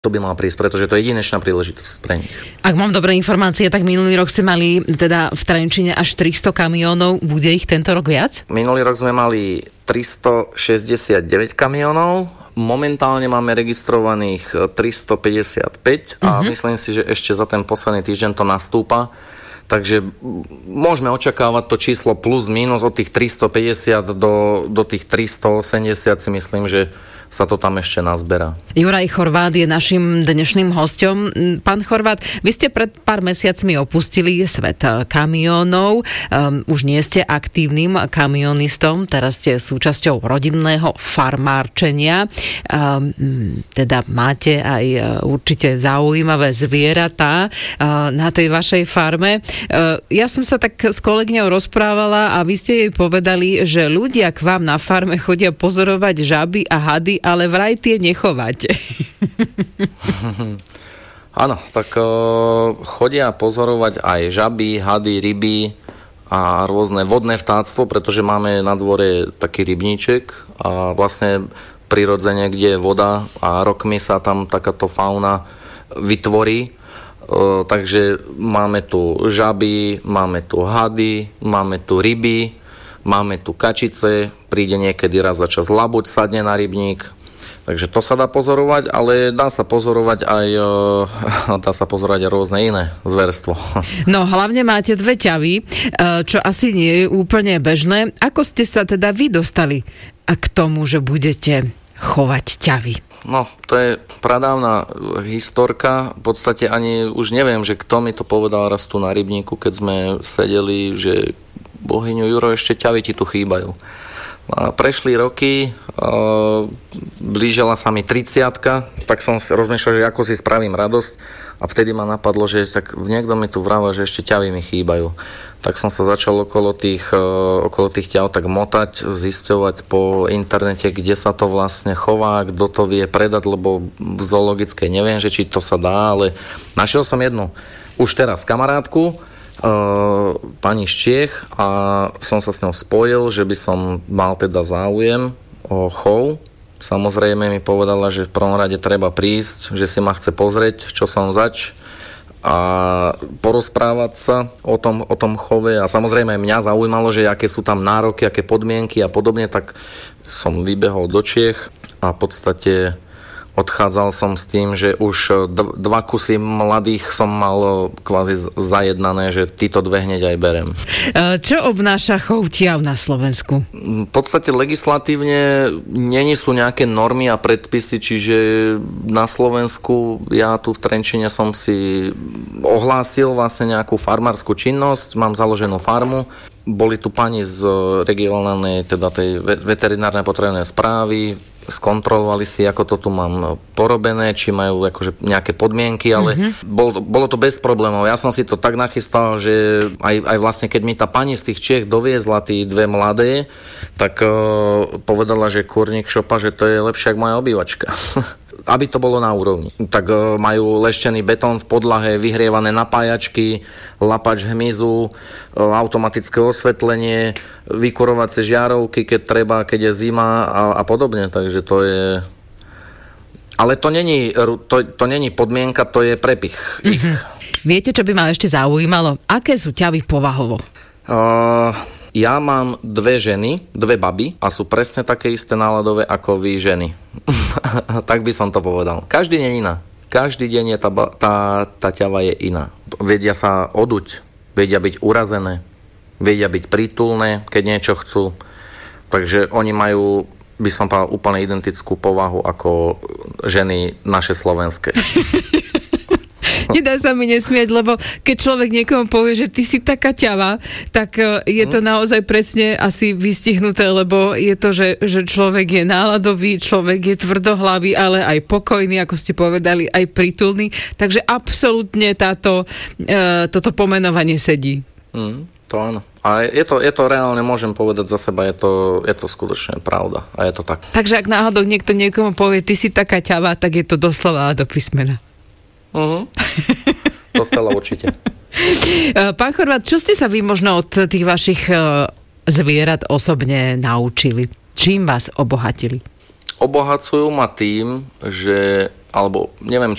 To by mal prísť, pretože to je jedinečná príležitosť pre nich. Ak mám dobré informácie, tak minulý rok ste mali teda v Trenčine až 300 kamiónov. Bude ich tento rok viac? Minulý rok sme mali 369 kamiónov. Momentálne máme registrovaných 355 a myslím si, že ešte za ten posledný týždeň to nastúpa. Takže môžeme očakávať to číslo plus minus od tých 350 do tých 380 si myslím, že sa to tam ešte nazberá. Juraj Chorvát je našim dnešným hosťom. Pán Chorvát, vy ste pred pár mesiacmi opustili svet kamiónov. Už nie ste aktívnym kamionistom, teraz ste súčasťou rodinného farmárčenia. Teda máte aj určite zaujímavé zvieratá na tej vašej farme. Ja som sa tak s kolegyňou rozprávala a vy ste jej povedali, že ľudia k vám na farme chodia pozorovať žaby a hady, ale vraj tie nechovať. Áno, tak chodia pozorovať aj žaby, hady, ryby a rôzne vodné vtáctvo, pretože máme na dvore taký rybníček a vlastne prirodzene, kde je voda a rokmi sa tam takáto fauna vytvorí. Takže máme tu žaby, máme tu hady, máme tu ryby, máme tu kačice, príde niekedy raz za čas labuť, sadne na rybník. Takže to sa dá pozorovať, ale dá sa pozorovať aj rôzne iné zverstvo. No hlavne máte dve ťavy, čo asi nie je úplne bežné. Ako ste sa teda vy dostali k tomu, že budete chovať ťavy? No, to je pradávna historka. V podstate ani už neviem, že kto mi to povedal raz tu na rybníku, keď sme sedeli, že bohyňu Juro, ešte ťavy ti tu chýbajú. A prešli roky, blížila sa mi 30-ka, tak som si rozmýšľal, že ako si spravím radosť a vtedy ma napadlo, že tak niekto mi tu vravel, že ešte ťavy mi chýbajú. Tak som sa začal okolo tých ťav tak motať, zisťovať po internete, kde sa to vlastne chová, kto to vie predať, lebo v zoologickej neviem, že či to sa dá, ale našiel som jednu už teraz kamarátku, pani z Čiech a som sa s ňou spojil, že by som mal teda záujem o chov. Samozrejme mi povedala, že v prvom rade treba prísť, že si ma chce pozrieť, čo som zač a porozprávať sa o tom chove a samozrejme mňa zaujímalo, že aké sú tam nároky, aké podmienky a podobne, tak som vybehol do Čiech a v podstate odchádzal som s tým, že už dva kusy mladých som mal kvázi zajednané, že títo dve hneď aj berem. Čo obnáša chov ťav na Slovensku? V podstate legislatívne nie sú nejaké normy a predpisy, čiže na Slovensku ja tu v Trenčine som si ohlásil vlastne nejakú farmárskú činnosť, mám založenú farmu. Boli tu pani z regionálnej, teda tej veterinárnej potrebnej správy, skontrolovali si, ako to tu mám porobené, či majú akože nejaké podmienky, ale bolo to bez problémov. Ja som si to tak nachystal, že aj vlastne, keď mi tá pani z tých Čiech doviezla tí dve mladé, tak povedala, že kurník šopa, že to je lepšie ako moja obývačka. Aby to bolo na úrovni. Tak majú leštený betón v podlahe, vyhrievané napájačky, lapač hmyzu, automatické osvetlenie, vykurovacie žiarovky, keď treba, keď je zima a podobne. Takže to je... Ale to není podmienka, to je prepich. Viete, čo by ma ešte zaujímalo? Aké sú ťavy povahovo? Ja mám dve ženy, dve baby a sú presne také isté náladové ako vy ženy. Tak by som to povedal. Každý deň iná. Každý deň je tá ťava je iná. Vedia sa oduť, vedia byť urazené, vedia byť prítulné, keď niečo chcú. Takže oni majú, by som povedal, úplne identickú povahu ako ženy naše slovenské. Nedá sa mi nesmieť, lebo keď človek niekomu povie, že ty si taká ťava, tak je to naozaj presne asi vystihnuté, lebo je to, že človek je náladový, človek je tvrdohlavý, ale aj pokojný, ako ste povedali, aj prítulný. Takže absolútne toto pomenovanie sedí. To áno. A je to reálne, môžem povedať za seba, je to skutočne pravda. A je to tak. Takže ak náhodou niekto niekomu povie, ty si taká ťava, tak je to doslova do písmena. To celé určite. Pán Chorvát, čo ste sa vy možno od tých vašich zvierat osobne naučili? Čím vás obohatili? Obohacujú ma tým, že alebo neviem,